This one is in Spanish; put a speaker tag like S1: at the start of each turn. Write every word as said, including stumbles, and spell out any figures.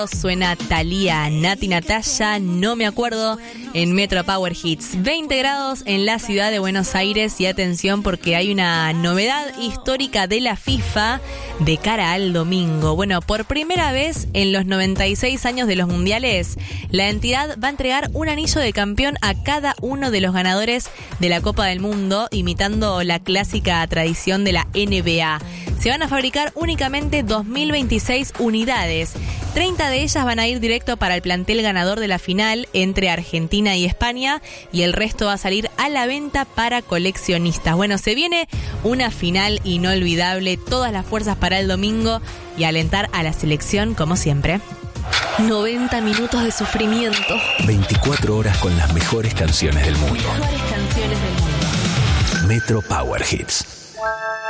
S1: Suena Thalía, Nati Natalia, no me acuerdo, en Metro Power Hits. veinte grados en la ciudad de Buenos Aires y atención porque hay una novedad histórica de la FIFA de cara al domingo. Bueno, por primera vez en los noventa y seis años de los mundiales, la entidad va a entregar un anillo de campeón a cada uno de los ganadores de la Copa del Mundo, imitando la clásica tradición de la N B A. Se van a fabricar únicamente dos mil veintiséis unidades. treinta de ellas van a ir directo para el plantel ganador de la final entre Argentina y España y el resto va a salir a la venta para coleccionistas. Bueno, se viene una final inolvidable, todas las fuerzas para el domingo y alentar a la selección como siempre. noventa minutos de sufrimiento.
S2: veinticuatro horas con las mejores canciones del mundo.
S1: Mejores canciones del mundo.
S2: Metro Power Hits.